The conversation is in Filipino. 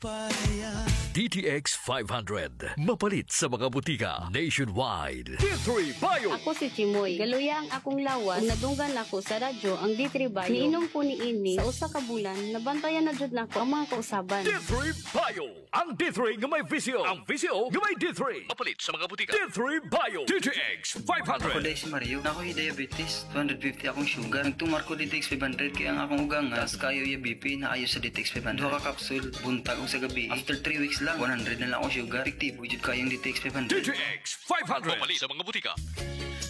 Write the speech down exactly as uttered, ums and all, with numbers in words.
D T X five hundred. Mapalit sa mga butika nationwide. D three Bio. Ako si Chimoy. Galuya ang akong lawas. Nadunggan ako sa radyo ang D three Bio. Niinom ko ni ini sa usa ka bulan. Nabantayan na jud nako ang mga kausaban. D three Bio. Ang D three nga may visio. Ang visio nga may D three. Mapalit sa mga butika. D three Bio. D T X five hundred. Ako dahil si Mario. Ako yung diabetes. two hundred fifty akong sugar. Nagtumar ko D T X five hundred kaya ang akong ugang nga. Kayo yung B P na ayos sa D T X five hundred. Duha ka kapsul. Buntag ko sa gabi. After three weeks lang, one hundred na lang ako sugar. Fiktibo jud kayong D T X five hundred. D T X five hundred. Mapalit sa mga butika.